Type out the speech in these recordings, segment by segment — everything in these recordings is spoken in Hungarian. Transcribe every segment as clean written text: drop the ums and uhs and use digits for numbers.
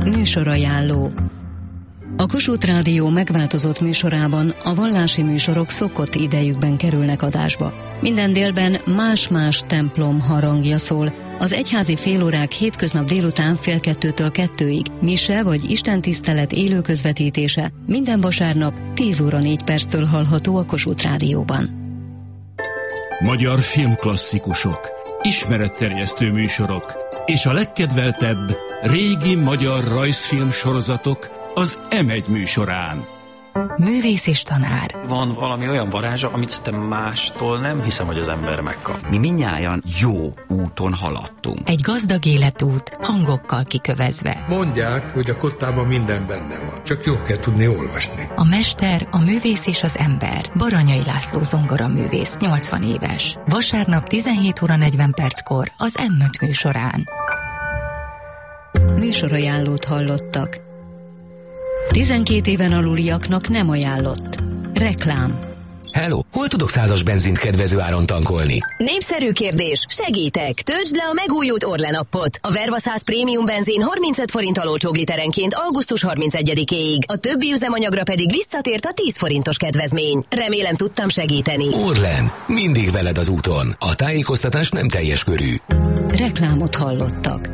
Műsorajánló. A Kossuth Rádió megváltozott műsorában a vallási műsorok szokott idejükben kerülnek adásba. Minden délben más-más templom harangja szól. Az egyházi félórák hétköznap délután 1:30-től 2-ig, mise vagy istentisztelet élő közvetítése minden vasárnap 10 óra 4 perctől hallható a Kossuth Rádióban. Magyar filmklasszikusok, ismeretterjesztő műsorok és a legkedveltebb régi magyar rajzfilm sorozatok az M1 műsorán. Művész és tanár. Van valami olyan varázsa, amit szerintem mástól nem hiszem, hogy az ember megkap. Mi mindnyájan jó úton haladtunk. Egy gazdag életút, hangokkal kikövezve. Mondják, hogy a kottában minden benne van, csak jól kell tudni olvasni. A mester, a művész és az ember. Baranyai László zongoraművész, 80 éves. Vasárnap 17 óra 40 perckor az M5 műsorán. Műsorajánlót hallottak. 12 éven aluliaknak nem ajánlott. Reklám. Hello, hol tudok 100-as benzint kedvező áron tankolni? Népszerű kérdés, segítek! Töltsd le a megújult Orlen appot. A Verva 100 prémium benzin 35 forinttal olcsóbb literenként augusztus 31-éig. A többi üzemanyagra pedig visszatért a 10 forintos kedvezmény. Remélem tudtam segíteni. Orlen, mindig veled az úton. A tájékoztatás nem teljes körű. Reklámot hallottak.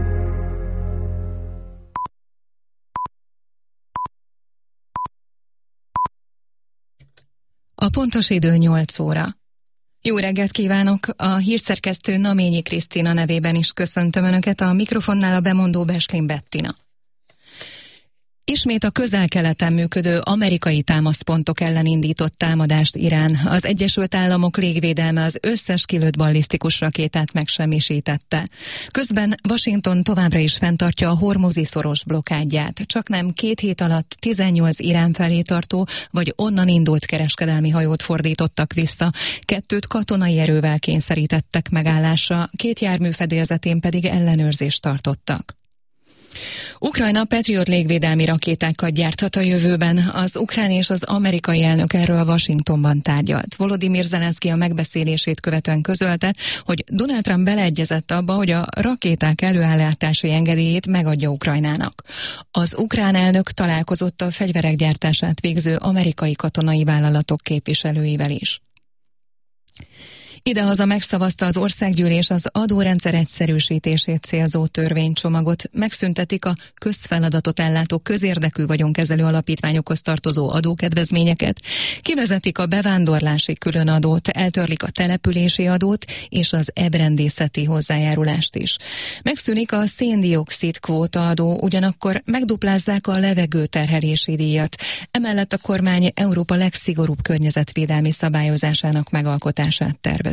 A pontos idő 8 óra. Jó reggelt kívánok! A hírszerkesztő Naményi Krisztina nevében is köszöntöm Önöket, a mikrofonnál a bemondó Beslin Bettina. Ismét a Közel-Keleten működő amerikai támaszpontok ellen indított támadást Irán. Az Egyesült Államok légvédelme az összes kilőtt ballisztikus rakétát megsemmisítette. Közben Washington továbbra is fenntartja a Hormuzi szoros blokkádját. Csaknem 2 hét alatt 18 Irán felé tartó, vagy onnan indult kereskedelmi hajót fordítottak vissza. 2 katonai erővel kényszerítettek megállásra, 2 jármű fedélzetén pedig ellenőrzést tartottak. Ukrajna Patriot légvédelmi rakétákat gyárthat a jövőben. Az ukrán és az amerikai elnök erről Washingtonban tárgyalt. Volodymyr Zelenszky a megbeszélését követően közölte, hogy Donald Trump beleegyezett abba, hogy a rakéták előállítási engedélyét megadja Ukrajnának. Az ukrán elnök találkozott a fegyverek gyártását végző amerikai katonai vállalatok képviselőivel is. Idehaza megszavazta az országgyűlés az adórendszer egyszerűsítését célzó törvénycsomagot, megszüntetik a közfeladatot ellátó közérdekű vagyonkezelő alapítványokhoz tartozó adókedvezményeket, kivezetik a bevándorlási különadót, eltörlik a települési adót és az ebrendészeti hozzájárulást is. Megszűnik a szén-dioxid kvóta adó, ugyanakkor megduplázzák a levegőterhelési díjat. Emellett a kormány Európa legszigorúbb környezetvédelmi szabályozásának megalkotását tervezi.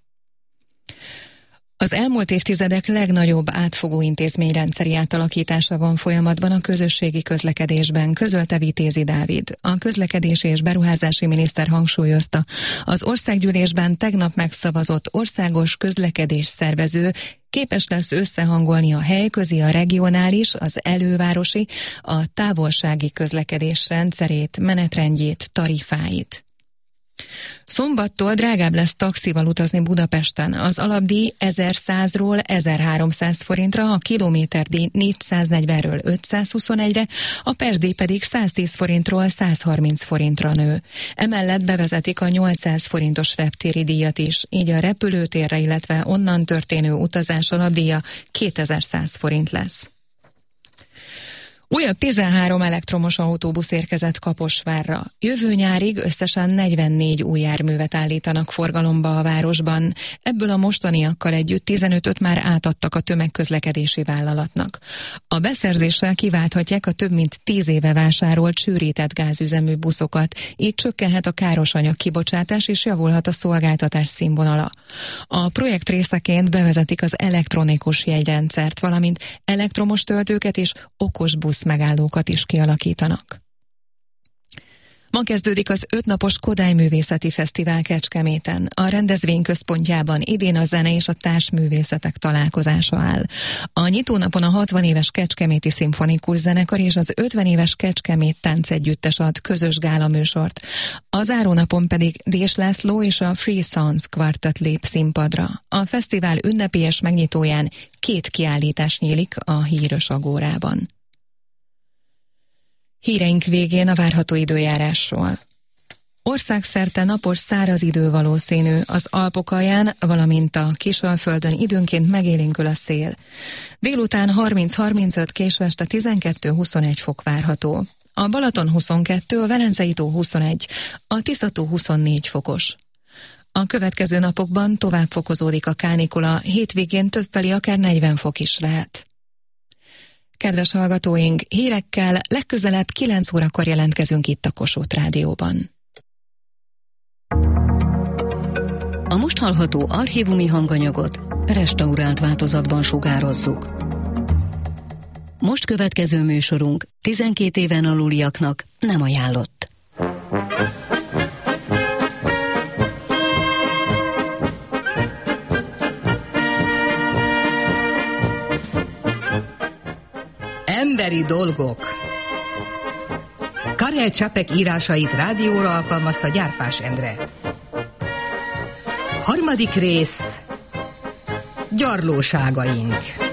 Az elmúlt évtizedek legnagyobb átfogó intézményrendszeri átalakítása van folyamatban a közösségi közlekedésben, közölte Vitézi Dávid. A közlekedési és beruházási miniszter hangsúlyozta, az országgyűlésben tegnap megszavazott országos közlekedés szervező képes lesz összehangolni a helyközi, a regionális, az elővárosi, a távolsági közlekedés rendszerét, menetrendjét, tarifáit. Szombattól drágább lesz taxival utazni Budapesten. Az alapdíj 1100-ról 1300 forintra, a kilométerdíj 440-ről 521-re, a percdíj pedig 110 forintról 130 forintra nő. Emellett bevezetik a 800 forintos reptéri díjat is, így a repülőtérre, illetve onnan történő utazás alapdíja 2100 forint lesz. Újabb 13 elektromos autóbusz érkezett Kaposvárra. Jövő nyárig összesen 44 új járművet állítanak forgalomba a városban. Ebből a mostaniakkal együtt 15-öt már átadtak a tömegközlekedési vállalatnak. A beszerzéssel kiválthatják a több mint 10 éve vásárolt sűrített gázüzemű buszokat, így csökkenhet a károsanyag kibocsátás és javulhat a szolgáltatás színvonala. A projekt részeként bevezetik az elektronikus jegyrendszert, valamint elektromos töltőket és okos busz megállókat is kialakítanak. Ma kezdődik az 5 napos Kodály Művészeti Fesztivál Kecskeméten. A rendezvény központjában idén a zene és a társművészetek találkozása áll. A nyitónapon a 60 éves Kecskeméti Szimfonikus Zenekar és az 50 éves Kecskemét Táncegyüttes ad közös gálaműsort. A zárónapon pedig Dés László és a Free Sounds Quartet lép színpadra. A fesztivál ünnepélyes megnyitóján 2 kiállítás nyílik a Híres Agórában. Híreink végén a várható időjárásról. Országszerte napos száraz idő valószínű, az Alpok alján, valamint a Kisalföldön időnként megélénkül a szél. Délután 30-35, késő este 12-21 fok várható. A Balaton 22, a Velencei tó 21, a Tisza tó 24 fokos. A következő napokban tovább fokozódik a kánikula, hétvégén többfelé akár 40 fok is lehet. Kedves hallgatóink, hírekkel legközelebb 9 órakor jelentkezünk itt a Kossuth Rádióban. A most hallható archívumi hanganyagot restaurált változatban sugározzuk. Most következő műsorunk 12 éven aluliaknak nem ajánlott. Emberi dolgok. Karel Čapek írásait rádióra alkalmazta Gyárfás Endre. 3. rész. Gyarlóságaink.